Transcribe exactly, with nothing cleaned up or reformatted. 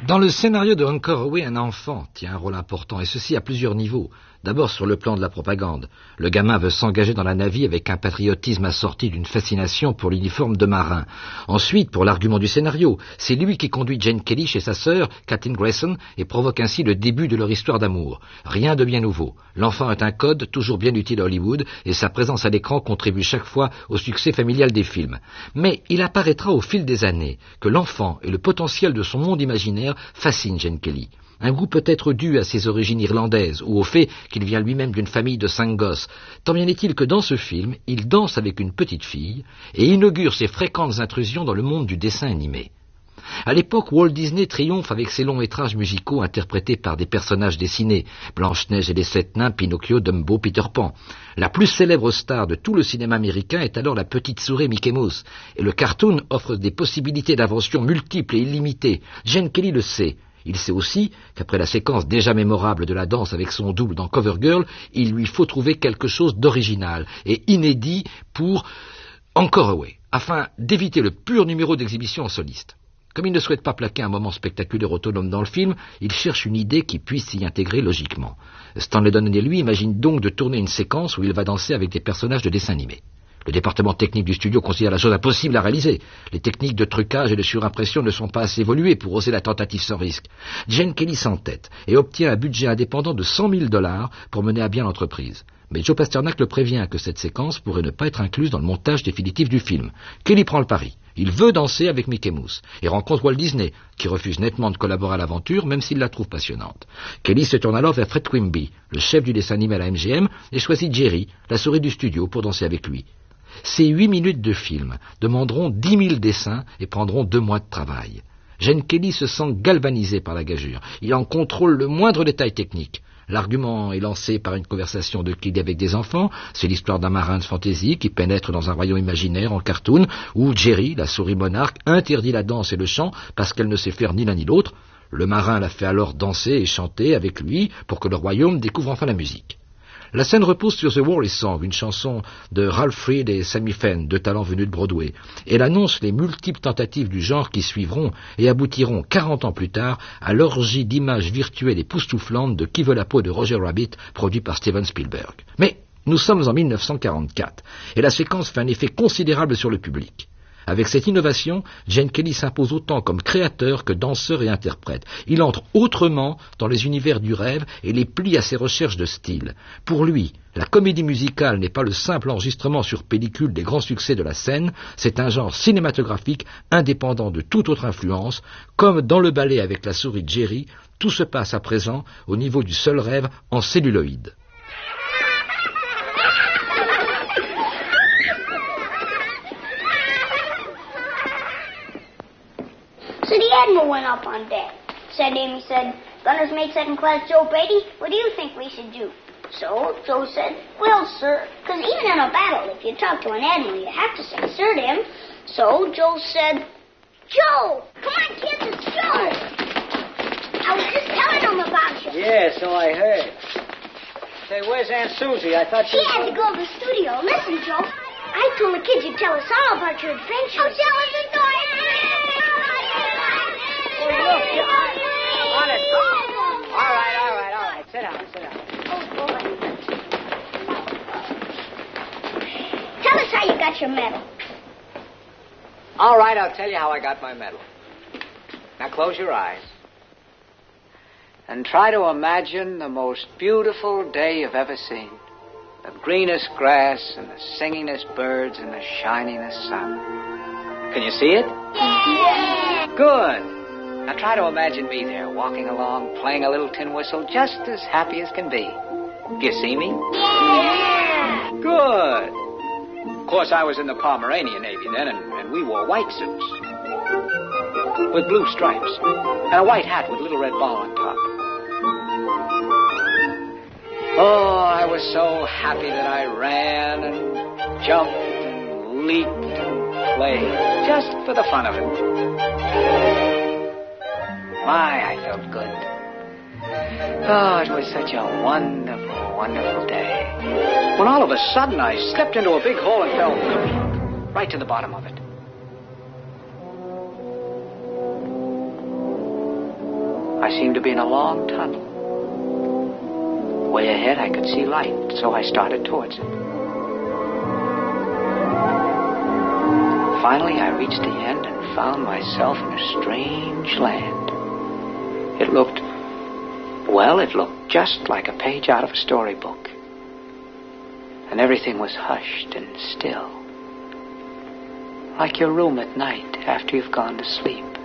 Dans le scénario de Encore Away, un enfant tient un rôle important, et ceci à plusieurs niveaux. D'abord sur le plan de la propagande. Le gamin veut s'engager dans la navie avec un patriotisme assorti d'une fascination pour l'uniforme de marin. Ensuite, pour l'argument du scénario, c'est lui qui conduit Jane Kelly chez sa sœur, Kathleen Grayson, et provoque ainsi le début de leur histoire d'amour. Rien de bien nouveau. L'enfant est un code toujours bien utile à Hollywood, et sa présence à l'écran contribue chaque fois au succès familial des films. Mais il apparaîtra au fil des années que l'enfant et le potentiel de son monde imaginaire fascinent Gene Kelly. Un goût peut être dû à ses origines irlandaises ou au fait qu'il vient lui-même d'une famille de cinq gosses. Tant bien est-il que dans ce film, il danse avec une petite fille et inaugure ses fréquentes intrusions dans le monde du dessin animé. À l'époque, Walt Disney triomphe avec ses longs métrages musicaux interprétés par des personnages dessinés, Blanche-Neige et les Sept Nains, Pinocchio, Dumbo, Peter Pan. La plus célèbre star de tout le cinéma américain est alors la petite souris Mickey Mouse, et le cartoon offre des possibilités d'invention multiples et illimitées. Gene Kelly le sait. Il sait aussi qu'après la séquence déjà mémorable de la danse avec son double dans Covergirl, il lui faut trouver quelque chose d'original et inédit pour Encore Away, afin d'éviter le pur numéro d'exhibition en soliste. Comme il ne souhaite pas plaquer un moment spectaculaire autonome dans le film, il cherche une idée qui puisse s'y intégrer logiquement. Stanley Donen et lui imagine donc de tourner une séquence où il va danser avec des personnages de dessin animé. Le département technique du studio considère la chose impossible à réaliser. Les techniques de trucage et de surimpression ne sont pas assez évoluées pour oser la tentative sans risque. Gene Kelly s'entête et obtient un budget indépendant de cent mille dollars pour mener à bien l'entreprise. Mais Joe Pasternak le prévient que cette séquence pourrait ne pas être incluse dans le montage définitif du film. Kelly prend le pari. Il veut danser avec Mickey Mouse et rencontre Walt Disney, qui refuse nettement de collaborer à l'aventure, même s'il la trouve passionnante. Kelly se tourne alors vers Fred Quimby, le chef du dessin animé à la M G M, et choisit Jerry, la souris du studio, pour danser avec lui. Ces huit minutes de film demanderont dix mille dessins et prendront deux mois de travail. Gene Kelly se sent galvanisé par la gageure. Il en contrôle le moindre détail technique. L'argument est lancé par une conversation de Kelly avec des enfants. C'est l'histoire d'un marin de fantasy qui pénètre dans un royaume imaginaire en cartoon où Jerry, la souris monarque, interdit la danse et le chant parce qu'elle ne sait faire ni l'un ni l'autre. Le marin la fait alors danser et chanter avec lui pour que le royaume découvre enfin la musique. La scène repose sur The War Is Song, une chanson de Ralph Reed et Sammy Fenn, deux talents venus de Broadway. Elle annonce les multiples tentatives du genre qui suivront et aboutiront quarante ans plus tard à l'orgie d'images virtuelles et poustouflantes de Qui veut la peau de Roger Rabbit, produit par Steven Spielberg. Mais nous sommes en mille neuf cent quarante-quatre, et la séquence fait un effet considérable sur le public. Avec cette innovation, Gene Kelly s'impose autant comme créateur que danseur et interprète. Il entre autrement dans les univers du rêve et les plie à ses recherches de style. Pour lui, la comédie musicale n'est pas le simple enregistrement sur pellicule des grands succès de la scène, c'est un genre cinématographique indépendant de toute autre influence. Comme dans le ballet avec la souris Jerry, tout se passe à présent au niveau du seul rêve en celluloïd. So the Admiral went up on deck. Said to him, he said, "Gunner's mate second class Joe Beatty, what do you think we should do?" So Joe said, "Well, sir, because even in a battle, if you talk to an Admiral, you have to say sir to him." So Joe said, "Joe! Come on, kids, it's Joe! I was just telling him about you." Yeah, so I heard. Say, where's Aunt Susie? I thought she... She had to go to the studio. Listen, Joe, I told the kids you'd tell us all about your adventures. Oh, tell us a story! Oh, look, you on it. All right, all right, all right. Sit down, sit down. Oh, boy. Tell us how you got your medal. All right, I'll tell you how I got my medal. Now close your eyes. And try to imagine the most beautiful day you've ever seen. The greenest grass and the singingest birds and the shiningest sun. Can you see it? Yeah! Good. Now try to imagine me there, walking along, playing a little tin whistle, just as happy as can be. Do you see me? Yeah! Good. Of course, I was in the Pomeranian Navy then, and, and we wore white suits with blue stripes and a white hat with a little red ball on top. Oh, I was so happy that I ran and jumped and leaped and played, just for the fun of it. My, I felt good. Oh, it was such a wonderful, wonderful day. When all of a sudden I stepped into a big hole and fell right to the bottom of it. I seemed to be in a long tunnel. Way ahead, I could see light, so I started towards it. Finally, I reached the end and found myself in a strange land. It looked, well, it looked just like a page out of a storybook. And everything was hushed and still, like your room at night after you've gone to sleep.